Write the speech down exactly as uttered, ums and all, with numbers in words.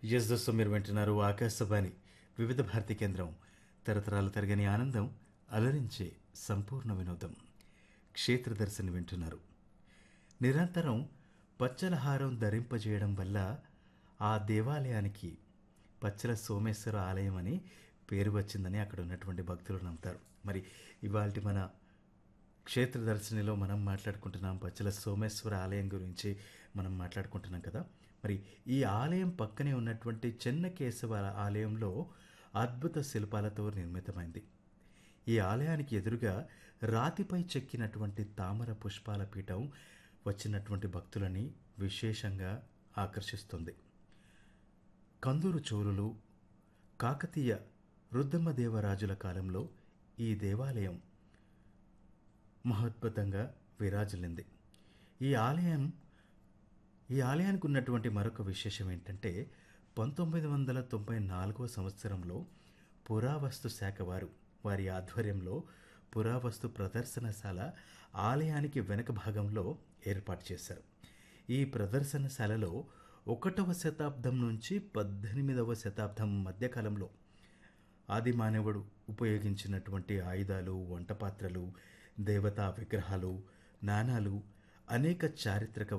Yes దోస్తు మీరు వింటున్నారు ఆకాశవాణి వివిధ భారతి కేంద్రం తరతరాలు తరగని ఆనందం అలరించే సంపూర్ణ వినోదం క్షేత్రదర్శిని వింటున్నారు. నిరంతరం పచ్చల హారం ధరింపజేయడం వల్ల ఆ దేవాలయానికి పచ్చల సోమేశ్వర ఆలయం అని పేరు వచ్చిందని అక్కడ ఉన్నటువంటి భక్తులు నమ్ముతారు. మరి ఇవాల్టి మన క్షేత్రదర్శినిలో మనం మాట్లాడుకుంటున్నాం పచ్చల సోమేశ్వర ఆలయం గురించి మనం మాట్లాడుకుంటున్నాం కదా. మరి ఈ ఆలయం పక్కనే ఉన్నటువంటి చెన్నకేశవ ఆలయంలో అద్భుత శిల్పాలతో నిర్మితమైంది. ఈ ఆలయానికి ఎదురుగా రాతిపై చెక్కినటువంటి తామర పుష్పాల పీఠం వచ్చినటువంటి భక్తులని విశేషంగా ఆకర్షిస్తుంది. కందూరు చోళులు, కాకతీయ రుద్రమదేవరాజుల కాలంలో ఈ దేవాలయం మహోద్భుతంగా విరాజిల్లింది. ఈ ఆలయం ఈ ఆలయానికి ఉన్నటువంటి మరొక విశేషం ఏంటంటే పంతొమ్మిది వందల తొంభై నాలుగో సంవత్సరంలో పురావస్తు శాఖ వారు వారి ఆధ్వర్యంలో పురావస్తు ప్రదర్శనశాల ఆలయానికి వెనుక భాగంలో ఏర్పాటు చేశారు. ఈ ప్రదర్శనశాలలో ఒకటవ శతాబ్దం నుంచి పద్దెనిమిదవ శతాబ్దం మధ్యకాలంలో ఆది మానవుడు ఉపయోగించినటువంటి ఆయుధాలు, వంటపాత్రలు, దేవతా విగ్రహాలు, నాణాలు, అనేక చారిత్రక